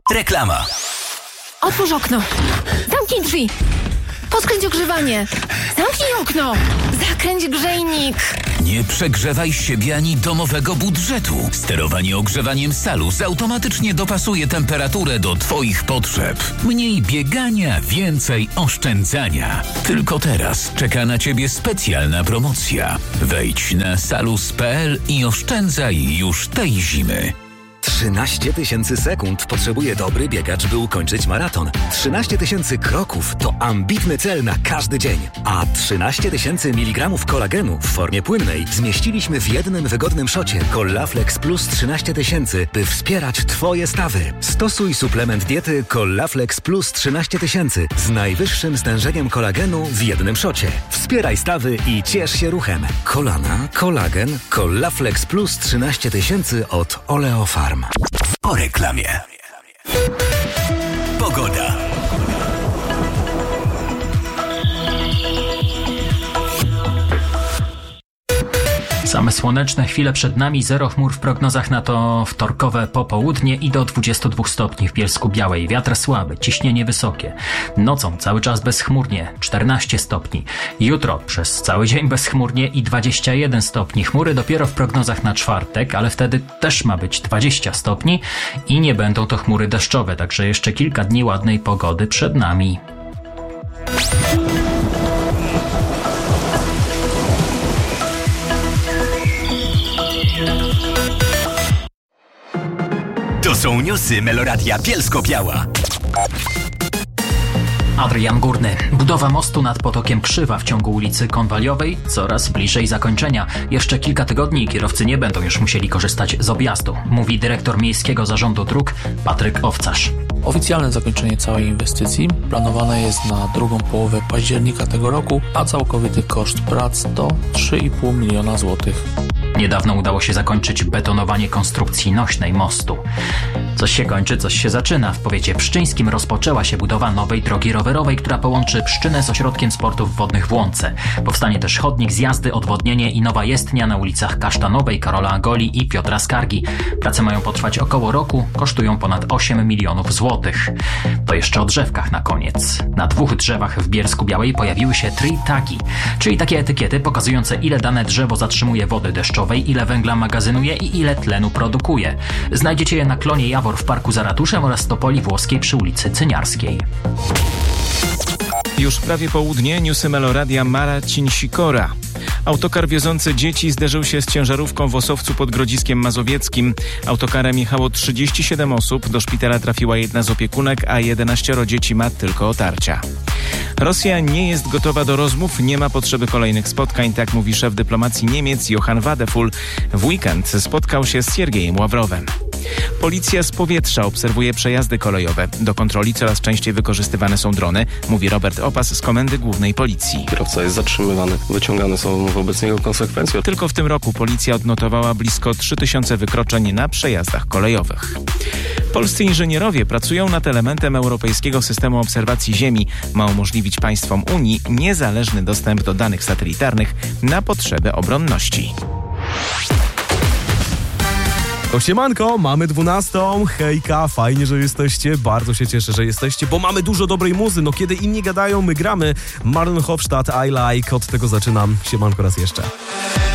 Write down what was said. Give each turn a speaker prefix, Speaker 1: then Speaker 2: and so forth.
Speaker 1: Reklama.
Speaker 2: Otwórz okno. Zamknij drzwi. Poskręć ogrzewanie. Zamknij okno. Zakręć grzejnik.
Speaker 1: Nie przegrzewaj siebie ani domowego budżetu. Sterowanie ogrzewaniem Salus automatycznie dopasuje temperaturę do Twoich potrzeb. Mniej biegania, więcej oszczędzania. Tylko teraz czeka na Ciebie specjalna promocja. Wejdź na salus.pl i oszczędzaj już tej zimy.
Speaker 3: 13 000 sekund potrzebuje dobry biegacz, by ukończyć maraton. 13 000 kroków to ambitny cel na każdy dzień. A 13 000 mg kolagenu w formie płynnej zmieściliśmy w jednym wygodnym szocie Collaflex Plus 13 000, by wspierać Twoje stawy. Stosuj suplement diety Collaflex Plus 13 000 z najwyższym stężeniem kolagenu w jednym szocie. Wspieraj stawy i ciesz się ruchem. Kolana, kolagen, Collaflex Plus 13 000 od Oleofarm.
Speaker 1: Po reklamie. Pogoda.
Speaker 4: Same słoneczne chwile przed nami, zero chmur w prognozach na to wtorkowe popołudnie i do 22 stopni w Bielsku-Białej. Wiatr słaby, ciśnienie wysokie. Nocą cały czas bezchmurnie, 14 stopni. Jutro przez cały dzień bezchmurnie i 21 stopni. Chmury dopiero w prognozach na czwartek, ale wtedy też ma być 20 stopni i nie będą to chmury deszczowe, także jeszcze kilka dni ładnej pogody przed nami.
Speaker 1: To są newsy Meloradia Bielsko-Biała.
Speaker 4: Adrian Górny. Budowa mostu nad potokiem Krzywa w ciągu ulicy Konwaliowej coraz bliżej zakończenia. Jeszcze kilka tygodni i kierowcy nie będą już musieli korzystać z objazdu, mówi dyrektor Miejskiego Zarządu Dróg Patryk Owcarz.
Speaker 5: Oficjalne zakończenie całej inwestycji planowane jest na drugą połowę października tego roku, a całkowity koszt prac to 3,5 miliona złotych.
Speaker 4: Niedawno udało się zakończyć betonowanie konstrukcji nośnej mostu. Coś się kończy, coś się zaczyna. W powiecie pszczyńskim rozpoczęła się budowa nowej drogi rowerowej, która połączy Pszczynę z ośrodkiem sportów wodnych w Łące. Powstanie też chodnik, zjazdy, odwodnienie i nowa jezdnia na ulicach Kasztanowej, Karola Agoli i Piotra Skargi. Prace mają potrwać około roku, kosztują ponad 8 milionów złotych. To jeszcze o drzewkach na koniec. Na 2 drzewach w Bielsku-Białej pojawiły się tree tagi, czyli takie etykiety pokazujące, ile dane drzewo zatrzymuje wody deszczowej, ile węgla magazynuje i ile tlenu produkuje. Znajdziecie je na klonie Jawor w Parku za Ratuszem oraz Topoli Włoskiej przy ulicy Cyniarskiej.
Speaker 6: Już prawie południe, newsy Meloradia Maracin-Sikora. Autokar wiozący dzieci zderzył się z ciężarówką w Osowcu pod Grodziskiem Mazowieckim. Autokarem jechało 37 osób, do szpitala trafiła jedna z opiekunek, a 11 dzieci ma tylko otarcia. Rosja nie jest gotowa do rozmów, nie ma potrzeby kolejnych spotkań, tak mówi szef dyplomacji Niemiec Johann Wadefull. W weekend spotkał się z Siergiejem Ławrowem. Policja z powietrza obserwuje przejazdy kolejowe. Do kontroli coraz częściej wykorzystywane są drony, mówi Robert Opas z Komendy Głównej Policji.
Speaker 7: Kierowca jest zatrzymywany, wyciągane są wobec niego konsekwencje.
Speaker 6: Tylko w tym roku policja odnotowała blisko 3000 wykroczeń na przejazdach kolejowych. Polscy inżynierowie pracują nad elementem europejskiego systemu obserwacji Ziemi. Ma umożliwić państwom Unii niezależny dostęp do danych satelitarnych na potrzeby obronności.
Speaker 8: To siemanko, mamy 12. Hejka, fajnie, że jesteście, bardzo się cieszę, że jesteście, bo mamy dużo dobrej muzy, no kiedy inni gadają, my gramy. Marlon Hofstadt, I Like, od tego zaczynam. Siemanko raz jeszcze.